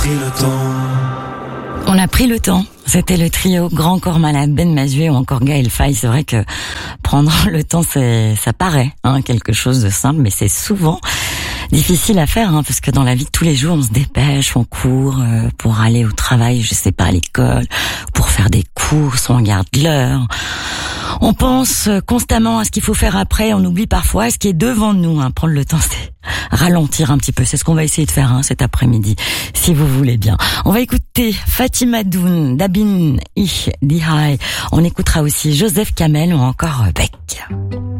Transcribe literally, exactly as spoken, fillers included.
Pris le temps. On a pris le temps. C'était le trio Grand Corps Malade, Ben Mazué ou encore Gaël Faye. C'est vrai que prendre le temps, c'est, ça paraît hein, quelque chose de simple, mais c'est souvent difficile à faire, hein, parce que dans la vie de tous les jours, on se dépêche, on court euh, pour aller au travail, je sais pas, à l'école, pour faire des courses, on regarde l'heure. On pense constamment à ce qu'il faut faire après, on oublie parfois ce qui est devant nous. Hein. Prendre le temps, c'est ralentir un petit peu. C'est ce qu'on va essayer de faire hein, cet après-midi, si vous voulez bien. On va écouter Fatima Doun, Dabin Ich Dihai. On écoutera aussi Joseph Kamel ou encore Beck.